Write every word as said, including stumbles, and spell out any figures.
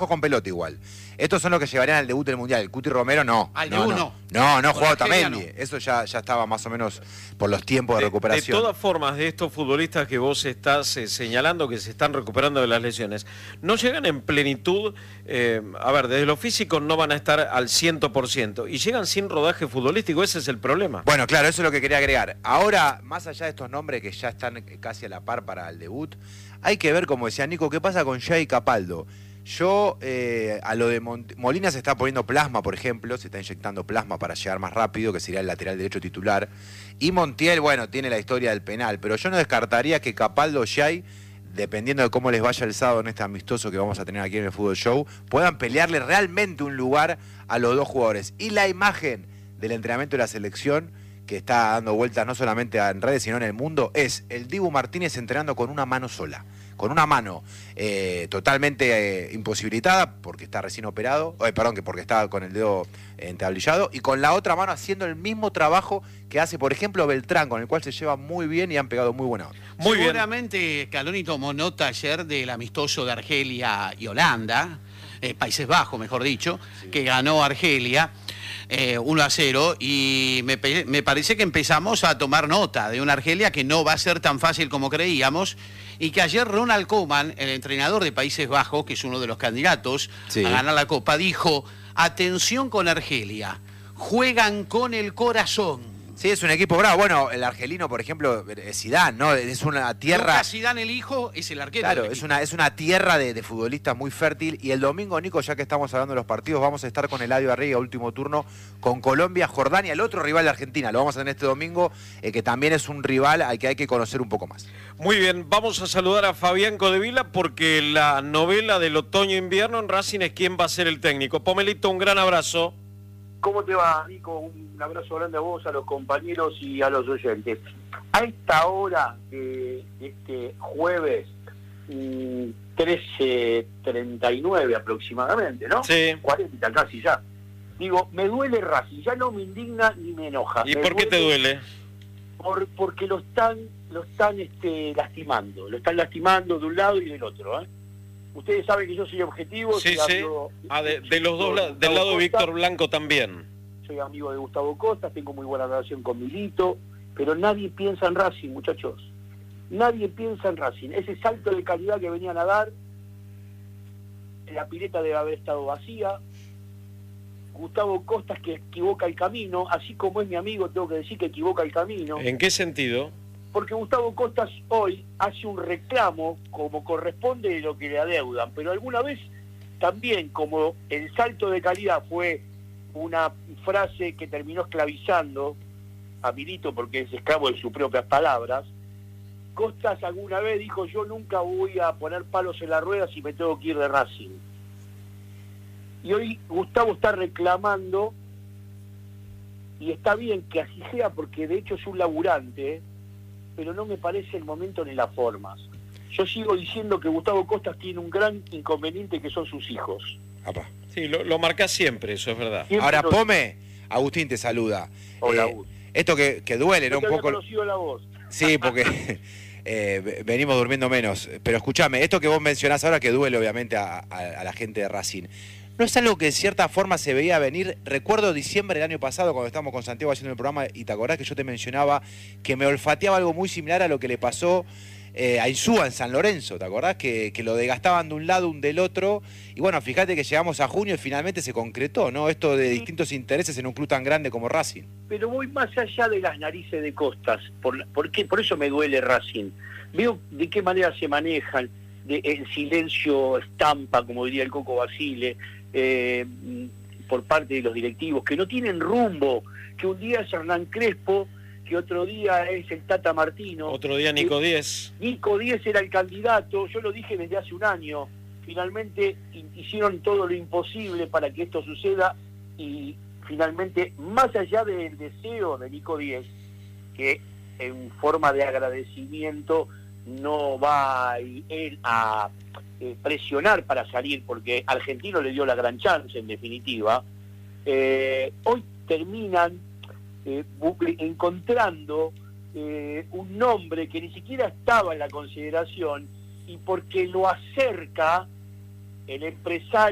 trabajos con pelota igual. Estos son los que llevarían al debut del Mundial. El Cuti Romero no. Al no, debut no. no. No, no jugó Argelia Otamendi. no. Eso ya, ya estaba más o menos por los tiempos de, de recuperación. De todas formas, de estos futbolistas que vos estás eh, señalando que se están recuperando de las lesiones, no llegan en plenitud, eh, a ver, desde lo físico no van a estar al cien por ciento y llegan sin rodaje futbolístico, ese es el problema. Bueno, claro, eso es lo que quería agregar. Ahora, más allá de estos nombres que ya están casi a la par para el debut, hay que ver, como decía Nico, qué pasa con Jay Capaldo. Yo, eh, a lo de Mont- Molina se está poniendo plasma, por ejemplo, se está inyectando plasma para llegar más rápido, que sería el lateral derecho titular. Y Montiel, bueno, tiene la historia del penal, pero yo no descartaría que Capaldo o Jay, dependiendo de cómo les vaya el sábado en este amistoso que vamos a tener aquí en el Fútbol Show, puedan pelearle realmente un lugar a los dos jugadores. Y la imagen del entrenamiento de la selección, que está dando vueltas no solamente en redes, sino en el mundo, es el Dibu Martínez entrenando con una mano sola. Con una mano eh, totalmente eh, imposibilitada, porque está recién operado, eh, perdón, que porque está con el dedo entablillado, y con la otra mano haciendo el mismo trabajo que hace, por ejemplo, Beltrán, con el cual se lleva muy bien y han pegado muy buena onda. Muy bien. Seguramente Scaloni tomó nota ayer del amistoso de Argelia y Holanda, eh, Países Bajos, mejor dicho, sí. que ganó Argelia. Eh, uno a cero, y me, me parece que empezamos a tomar nota de una Argelia que no va a ser tan fácil como creíamos, y que ayer Ronald Koeman, el entrenador de Países Bajos, que es uno de los candidatos sí. a ganar la Copa, dijo: atención con Argelia, juegan con el corazón. Sí, es un equipo bravo. Bueno, el argelino, por ejemplo, es Zidane, ¿no? Es una tierra... Lucas Zidane, el hijo, es el arquero. Claro, es una, es una tierra de, de futbolistas muy fértil. Y el domingo, Nico, ya que estamos hablando de los partidos, vamos a estar con Eladio Arriga, último turno, con Colombia, Jordania, el otro rival de Argentina. Lo vamos a tener este domingo, eh, que también es un rival al que hay que conocer un poco más. Muy bien, vamos a saludar a Fabián Codevila, porque la novela del otoño-invierno en Racing es quién va a ser el técnico. Pomelito, un gran abrazo. ¿Cómo te va, Nico? Un abrazo grande a vos, a los compañeros y a los oyentes. A esta hora de este jueves, trece treinta y nueve aproximadamente, ¿no? Sí. cuarenta casi ya. Digo, me duele Racing, ya no me indigna ni me enoja. ¿Y me por qué te duele? Por, porque lo están, lo están este, lastimando, lo están lastimando de un lado y del otro, ¿eh? Ustedes saben que yo soy objetivo. Sí, soy sí. amigo, Ah, de, de los dos, la, del lado de Víctor Blanco también. Soy amigo de Gustavo Costa, tengo muy buena relación con Milito, pero nadie piensa en Racing, muchachos. Nadie piensa en Racing. Ese salto de calidad que venían a dar, la pileta debe haber estado vacía. Gustavo Costa que equivoca el camino, así como es mi amigo, tengo que decir que equivoca el camino. ¿En qué sentido? Porque Gustavo Costas hoy hace un reclamo como corresponde de lo que le adeudan, pero alguna vez también, como el salto de calidad fue una frase que terminó esclavizando a Milito porque es esclavo de sus propias palabras, Costas alguna vez dijo: yo nunca voy a poner palos en las ruedas si me tengo que ir de Racing. Y hoy Gustavo está reclamando, y está bien que así sea, porque de hecho es un laburante, ¿eh? Pero no me parece el momento ni las formas. Yo sigo diciendo que Gustavo Costas tiene un gran inconveniente, que son sus hijos. Apa. Sí, lo, lo marcás siempre, eso es verdad. Siempre Ahora, lo... Pome, Agustín te saluda. Hola, eh, Agustín. Esto que, que duele, Yo ¿no? te Un había poco... conocido la voz. Sí, porque eh, venimos durmiendo menos. Pero escúchame, esto que vos mencionás ahora, que duele obviamente a, a, a la gente de Racing, ¿no es algo que de cierta forma se veía venir? Recuerdo diciembre del año pasado, cuando estábamos con Santiago haciendo el programa, y te acordás que yo te mencionaba que me olfateaba algo muy similar a lo que le pasó eh, a Insúa en San Lorenzo, ¿te acordás? Que, que lo desgastaban de un lado, un del otro, y bueno, fíjate que llegamos a junio y finalmente se concretó, ¿no? Esto de distintos intereses en un club tan grande como Racing. Pero voy más allá de las narices de Costas, por, por, qué? Por eso me duele Racing. Veo de qué manera se manejan, de, el silencio estampa, como diría el Coco Basile, eh, por parte de los directivos, que no tienen rumbo, que un día es Hernán Crespo, que otro día es el Tata Martino. Otro día Nico Díez. Nico Díez era el candidato, yo lo dije desde hace un año. Finalmente hicieron todo lo imposible para que esto suceda, y finalmente, más allá del deseo de Nico Díez, que en forma de agradecimiento no va él a eh, presionar para salir, porque Argentino le dio la gran chance en definitiva, eh, hoy terminan eh, encontrando eh, un nombre que ni siquiera estaba en la consideración, y porque lo acerca el empresario